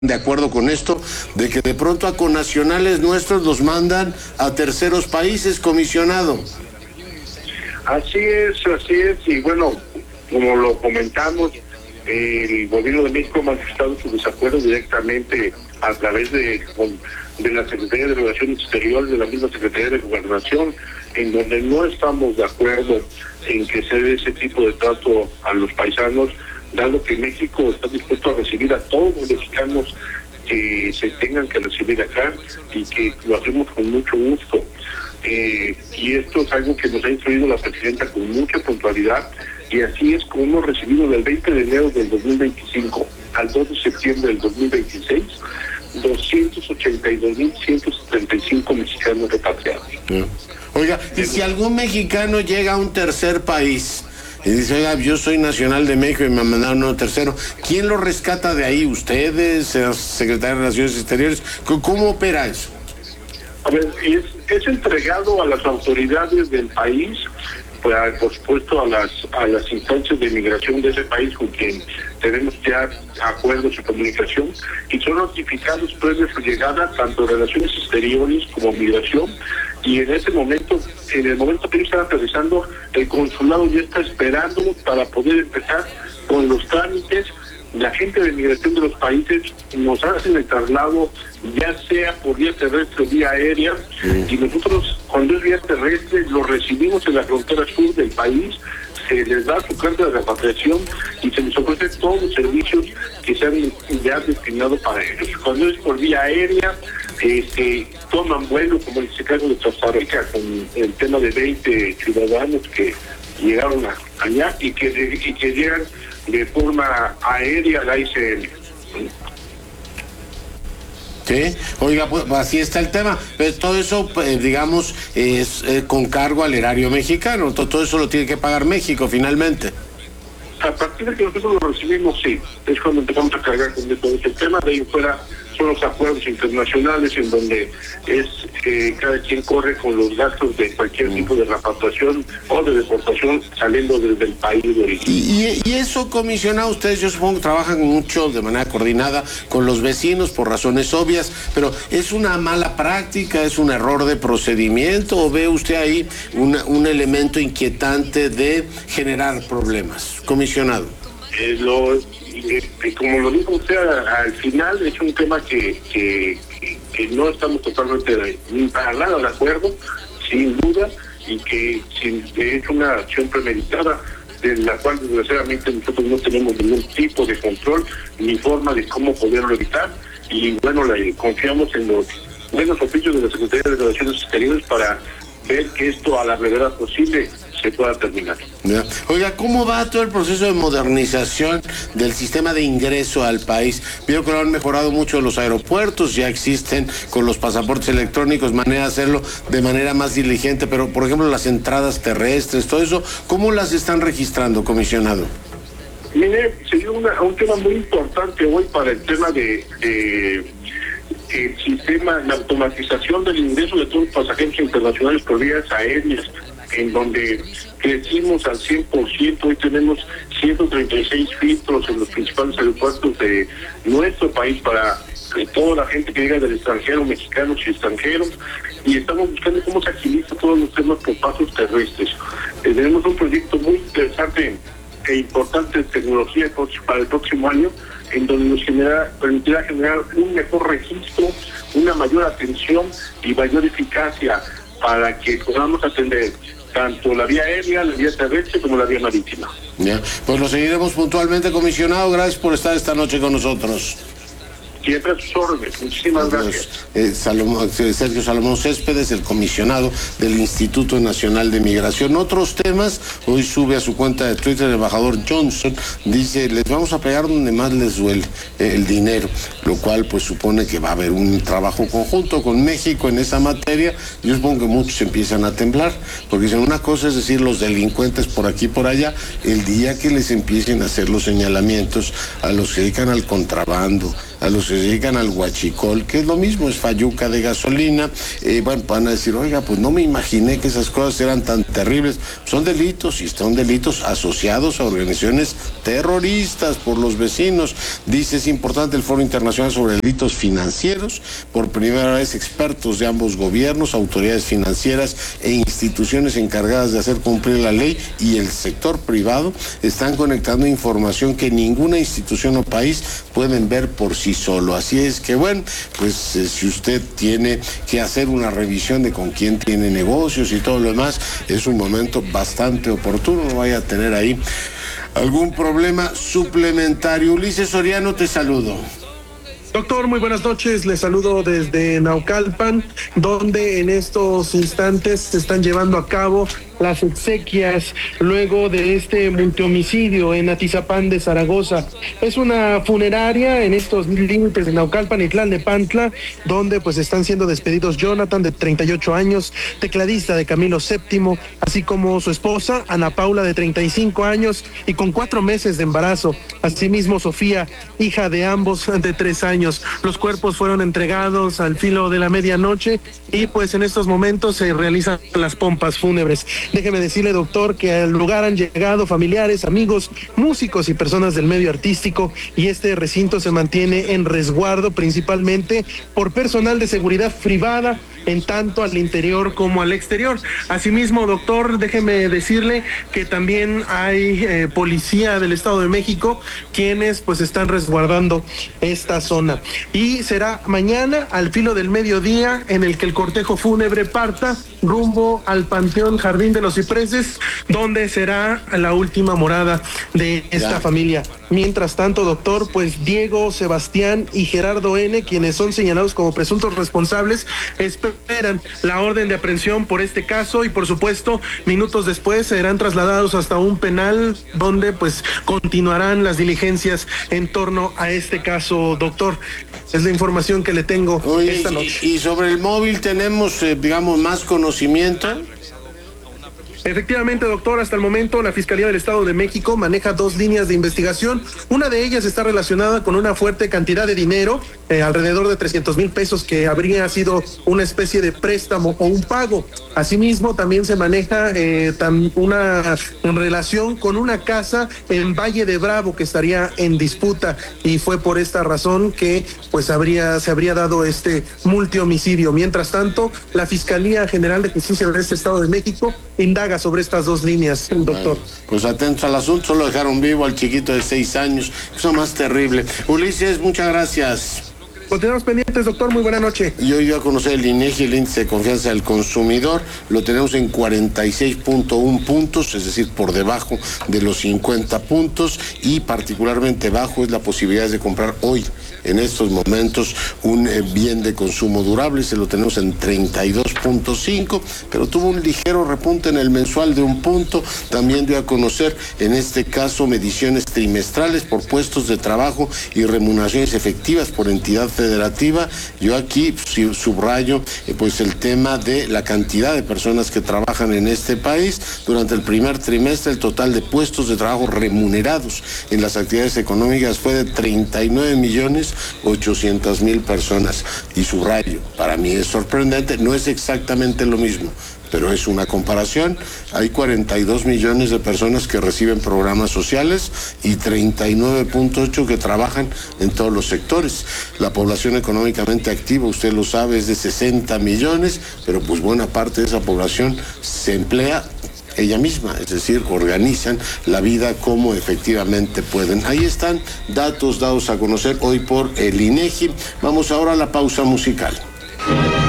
de acuerdo con esto, de que de pronto a connacionales nuestros los mandan a terceros países, comisionado. Así es, y bueno, como lo comentamos, el gobierno de México ha manifestado su desacuerdo directamente a través de la Secretaría de Relaciones Exteriores, de la misma Secretaría de Gobernación, en donde no estamos de acuerdo en que se dé ese tipo de trato a los paisanos, dado que México está dispuesto a recibir a todos los mexicanos que se tengan que recibir acá y que lo hacemos con mucho gusto. Y esto es algo que nos ha instruido la presidenta con mucha puntualidad, y así es como hemos recibido del 20 de enero del 2025 al 2 de septiembre del 2026 282.175 mexicanos repatriados. Oiga, y si algún mexicano llega a un tercer país y dice, oiga, yo soy nacional de México y me mandaron a un tercero, ¿quién lo rescata de ahí? ¿Ustedes, Secretaría de Relaciones Exteriores? ¿Cómo opera eso? A ver, es entregado a las autoridades del país, por supuesto a las instancias de migración de ese país con quien tenemos ya acuerdos de comunicación, y son notificados previo a su llegada tanto Relaciones Exteriores como Migración, y en el momento que ellos están aterrizando, el consulado ya está esperando para poder empezar con los trámites. La gente de migración de los países nos hacen el traslado, ya sea por vía terrestre o vía aérea, y nosotros, cuando es vía terrestre, lo recibimos en la frontera sur del país, se les da su carta de repatriación y se les ofrece todos los servicios que se han ya destinado para ellos. Cuando es por vía aérea, toman vuelo, como en este caso de Costa Rica, con el tema de 20 ciudadanos que llegaron allá y que llegan de forma aérea a la ICM. Sí, oiga, pues así está el tema. Pero todo eso, digamos, es con cargo al erario mexicano. Todo eso lo tiene que pagar México finalmente. A partir de que nosotros lo recibimos, sí, es cuando empezamos a cargar con todo ese tema. De ahí fuera son los acuerdos internacionales en donde es cada quien corre con los gastos de cualquier tipo de repatriación o de deportación saliendo desde el país de origen. Y eso, comisionado, ustedes yo supongo que trabajan mucho de manera coordinada con los vecinos por razones obvias, pero ¿es una mala práctica, es un error de procedimiento o ve usted ahí un elemento inquietante de generar problemas, comisionado? Como lo dijo usted al final, es un tema que no estamos totalmente ni para nada de acuerdo, sin duda, y que es una acción premeditada de la cual desgraciadamente nosotros no tenemos ningún tipo de control ni forma de cómo poderlo evitar, y bueno, confiamos en los buenos oficios de la Secretaría de Relaciones Exteriores para ver que esto a la brevedad posible se pueda terminar. Ya. Oiga, ¿cómo va todo el proceso de modernización del sistema de ingreso al país? Veo que lo han mejorado mucho los aeropuertos, ya existen con los pasaportes electrónicos manera de hacerlo de manera más diligente, pero por ejemplo las entradas terrestres, todo eso, ¿cómo las están registrando, comisionado? Mire, sería un tema muy importante hoy para el tema de el sistema, la automatización del ingreso de todos los pasajeros internacionales por vías aéreas, en donde crecimos al 100%, hoy tenemos 136 filtros en los principales aeropuertos de nuestro país para toda la gente que llega del extranjero, mexicanos y extranjeros, y estamos buscando cómo se agiliza todos los temas por pasos terrestres. Tenemos un proyecto muy interesante e importante de tecnología para el próximo año, en donde nos permitirá generar un mejor registro, una mayor atención y mayor eficacia para que podamos atender tanto la vía aérea, la vía terrestre como la vía marítima. Ya, pues lo seguiremos puntualmente, comisionado. Gracias por estar esta noche con nosotros. Siempre a sus órdenes. Muchísimas gracias. Sergio Salomón Céspedes, el comisionado del Instituto Nacional de Migración. Otros temas, hoy sube a su cuenta de Twitter el embajador Johnson, dice, les vamos a pegar donde más les duele, el dinero, lo cual pues supone que va a haber un trabajo conjunto con México en esa materia. Yo supongo que muchos empiezan a temblar, porque dicen, una cosa es decir los delincuentes por aquí y por allá, el día que les empiecen a hacer los señalamientos a los que se dedican al contrabando, a los que se dedican al huachicol, que es lo mismo, es fayuca de gasolina. Bueno, van a decir, oiga, pues no me imaginé que esas cosas eran tan terribles. Son delitos, y son delitos asociados a organizaciones terroristas por los vecinos. Dice, es importante el Foro Internacional sobre Delitos Financieros. Por primera vez, expertos de ambos gobiernos, autoridades financieras e instituciones encargadas de hacer cumplir la ley y el sector privado están conectando información que ninguna institución o país pueden ver por sí solo. Así es que, bueno, pues si usted tiene que hacer una revisión de con quién tiene negocios y todo lo demás, es un momento bastante oportuno. No vaya a tener ahí algún problema suplementario. Ulises Soriano, te saludo. Doctor, muy buenas noches. Les saludo desde Naucalpan, donde en estos instantes se están llevando a cabo las exequias luego de este multihomicidio en Atizapán de Zaragoza. Es una funeraria en estos límites de Naucalpan y Tlalnepantla, donde pues están siendo despedidos Jonathan, de 38 años, tecladista de Camilo VII, así como su esposa, Ana Paula, de 35 años y con 4 meses de embarazo. Asimismo, Sofía, hija de ambos, de 3 años. Los cuerpos fueron entregados al filo de la medianoche y pues en estos momentos se realizan las pompas fúnebres. Déjeme decirle, doctor, que al lugar han llegado familiares, amigos, músicos y personas del medio artístico, y este recinto se mantiene en resguardo principalmente por personal de seguridad privada, en tanto al interior como al exterior. Asimismo, doctor, déjeme decirle que también hay policía del Estado de México quienes pues están resguardando esta zona. Y será mañana al filo del mediodía en el que el cortejo fúnebre parta rumbo al Panteón Jardín de los Cipreses, donde será la última morada de esta familia. Mientras tanto, doctor, pues Diego, Sebastián y Gerardo N., quienes son señalados como presuntos responsables, esperan la orden de aprehensión por este caso y, por supuesto, minutos después serán trasladados hasta un penal donde pues continuarán las diligencias en torno a este caso, doctor. Es la información que le tengo esta noche. Y sobre el móvil tenemos, digamos, más conocimiento. Efectivamente, doctor, hasta el momento la Fiscalía del Estado de México maneja 2 líneas de investigación. Una de ellas está relacionada con una fuerte cantidad de dinero, alrededor de 300,000 pesos, que habría sido una especie de préstamo o un pago. Asimismo, también se maneja una relación con una casa en Valle de Bravo que estaría en disputa, y fue por esta razón que pues se habría dado este multihomicidio. Mientras tanto, la Fiscalía General de Justicia de este Estado de México indaga sobre estas 2 líneas, doctor. Pues atentos al asunto, solo dejaron vivo al chiquito de 6 años, eso más terrible. Ulises, muchas gracias. Continuamos pendientes, doctor, muy buena noche. Y hoy dio a conocer el INEGI, el índice de confianza del consumidor, lo tenemos en 46.1 puntos, es decir, por debajo de los 50 puntos, y particularmente bajo es la posibilidad de comprar hoy, en estos momentos, un bien de consumo durable. Se lo tenemos en 32.5, pero tuvo un ligero repunte en el mensual de 1 punto. También dio a conocer, en este caso, mediciones trimestrales por puestos de trabajo y remuneraciones efectivas por entidad federativa. Yo aquí subrayo pues el tema de la cantidad de personas que trabajan en este país. Durante el primer trimestre, el total de puestos de trabajo remunerados en las actividades económicas fue de 39.800.000 personas. Y subrayo, para mí es sorprendente, no es exactamente lo mismo, pero es una comparación. Hay 42 millones de personas que reciben programas sociales y 39.8 que trabajan en todos los sectores. La población económicamente activa, usted lo sabe, es de 60 millones, pero pues buena parte de esa población se emplea ella misma, es decir, organizan la vida como efectivamente pueden. Ahí están datos dados a conocer hoy por el INEGI. Vamos ahora a la pausa musical.